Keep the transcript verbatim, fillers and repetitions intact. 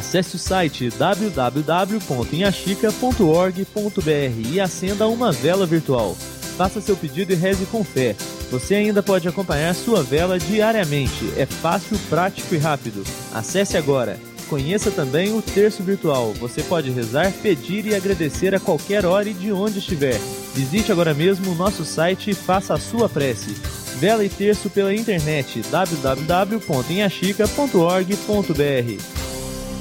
Acesse o site w w w ponto inhaxica ponto org ponto b r e acenda uma vela virtual. Faça seu pedido e reze com fé. Você ainda pode acompanhar sua vela diariamente. É fácil, prático e rápido. Acesse agora. Conheça também o Terço Virtual. Você pode rezar, pedir e agradecer a qualquer hora e de onde estiver. Visite agora mesmo o nosso site e faça a sua prece. Vela e terço pela internet w w w ponto inhaxica ponto org ponto b r.